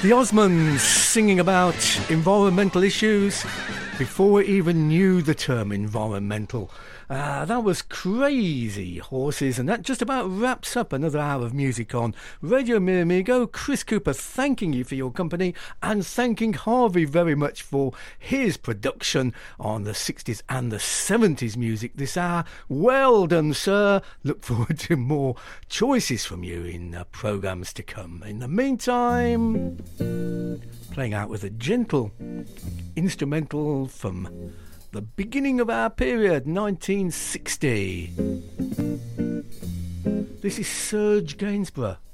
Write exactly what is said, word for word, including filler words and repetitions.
The Osmonds singing about environmental issues before we even knew the term environmental. Uh, that was Crazy Horses, and that just about wraps up another hour of music on Radio Mi Amigo. Chris Cooper thanking you for your company and thanking Harvey very much for his production on the sixties and the seventies music this hour. Well done, sir. Look forward to more choices from you in uh, programmes to come. In the meantime, playing out with a gentle instrumental from the beginning of our period, nineteen sixty. This is Serge Gainsborough.